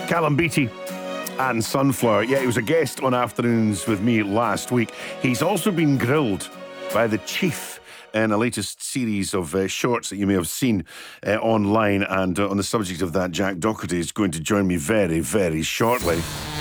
Callum Beattie and Sunflower. Yeah, he was a guest on Afternoons with me last week. He's also been grilled by the Chief in a latest series of shorts that you may have seen online. And on the subject of that, Jack Doherty is going to join me very, very shortly.